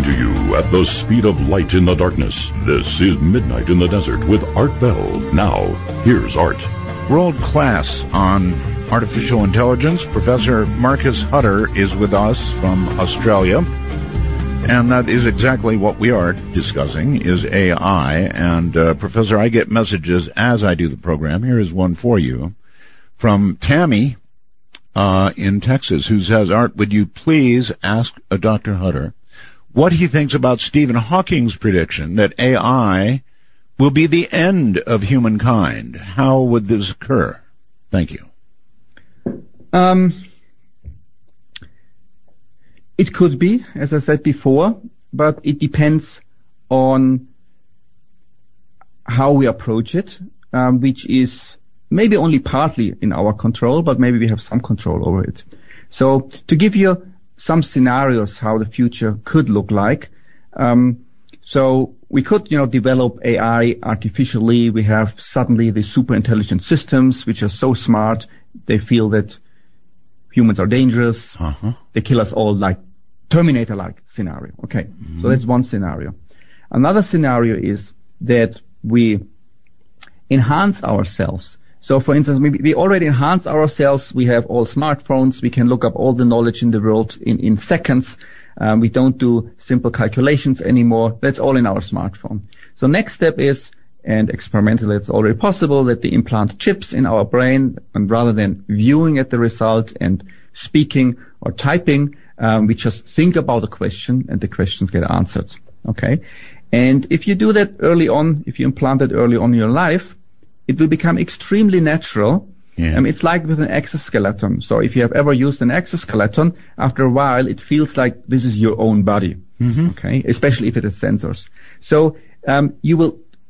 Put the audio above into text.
Coming to you at the speed of light in the darkness, this is Midnight in the Desert with Art Bell. Now, here's Art. World class on artificial intelligence. Professor Marcus Hutter is with us from Australia. And that is exactly what we are discussing, is AI. And, Professor, I get messages as I do the program. Here is one for you from Tammy in Texas, who says, Art, would you please ask Dr. Hutter what he thinks about Stephen Hawking's prediction that AI will be the end of humankind? How would this occur? Thank you. It could be, as I said before, but it depends on how we approach it, which is maybe only partly in our control, but maybe we have some control over it. So to give you some scenarios how the future could look like, so we could, develop AI artificially. We have suddenly the super intelligent systems, which are so smart, they feel that humans are dangerous. They kill us all, like Terminator-like scenario. Okay, So that's one scenario. Another scenario is that we enhance ourselves. So, for instance, we already enhance ourselves. We have all smartphones. We can look up all the knowledge in the world in seconds. We don't do simple calculations anymore. That's all in our smartphone. So next step is, and experimentally it's already possible, that they implant chips in our brain, and rather than viewing at the result and speaking or typing, we just think about the question and the questions get answered. Okay? And if you do that early on, if you implant it early on in your life, it will become extremely natural. Yeah. It's like with an exoskeleton. So if you have ever used an exoskeleton, after a while it feels like this is your own body. Okay? Especially if it has sensors. So you will